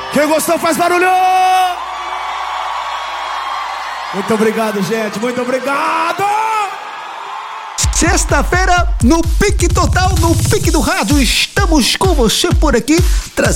Quem gostou faz barulho! Muito obrigado, gente. Muito obrigado! Sexta-feira, no Pique Total, no Pique do Rádio, estamos com você por aqui, trazendo